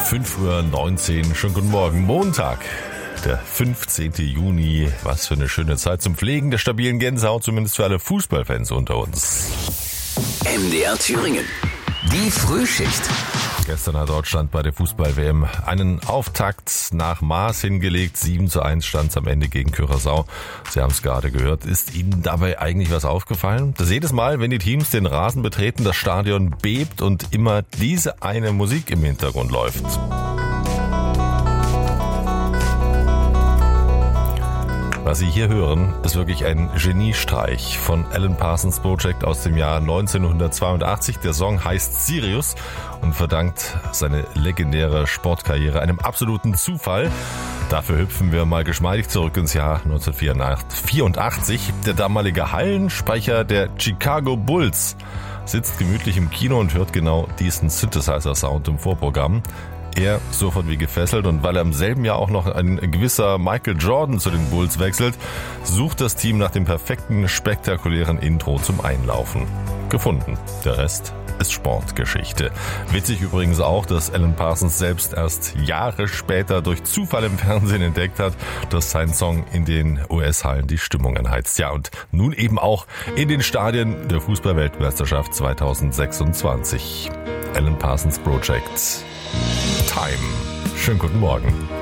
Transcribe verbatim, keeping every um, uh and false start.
fünf Uhr neunzehn, schönen guten Morgen. Montag, der fünfzehnten Juni. Was für eine schöne Zeit zum Pflegen der stabilen Gänsehaut, zumindest für alle Fußballfans unter uns. M D R Thüringen, die Frühschicht. Gestern hat Deutschland bei der Fußball-W M einen Auftakt nach Maß hingelegt. sieben zu eins stand es am Ende gegen Curaçao. Sie haben es gerade gehört. Ist Ihnen dabei eigentlich was aufgefallen? Dass jedes Mal, wenn die Teams den Rasen betreten, das Stadion bebt und immer diese eine Musik im Hintergrund läuft. Was Sie hier hören, ist wirklich ein Geniestreich von Alan Parsons Project aus dem Jahr neunzehnhundertzweiundachtzig. Der Song heißt Sirius und verdankt seine legendäre Sportkarriere einem absoluten Zufall. Dafür hüpfen wir mal geschmeidig zurück ins Jahr neunzehnhundertvierundachtzig. Der damalige Hallensprecher der Chicago Bulls sitzt gemütlich im Kino und hört genau diesen Synthesizer-Sound im Vorprogramm. Er sofort wie gefesselt, und weil er im selben Jahr auch noch ein gewisser Michael Jordan zu den Bulls wechselt, sucht das Team nach dem perfekten, spektakulären Intro zum Einlaufen. Gefunden. Der Rest ist Sportgeschichte. Witzig übrigens auch, dass Alan Parsons selbst erst Jahre später durch Zufall im Fernsehen entdeckt hat, dass sein Song in den U S-Hallen die Stimmung anheizt. Ja, und nun eben auch in den Stadien der Fußball-Weltmeisterschaft zweitausendsechsundzwanzig. Alan Parsons Project. Time. Schönen guten Morgen.